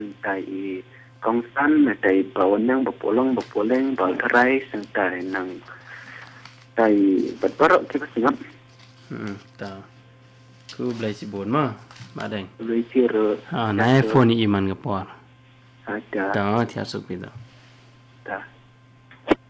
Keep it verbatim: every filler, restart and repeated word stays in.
tại công san là tại bảo năng bảo bộ long bảo bộ lên bảo thay sang tại năng tại bật bắt đầu cái bác sĩ ngắm hmm ta ku blai si bon ma ma deng lui chia rồi ah na iphone ni iman ga por ada ta ti asuk pida ta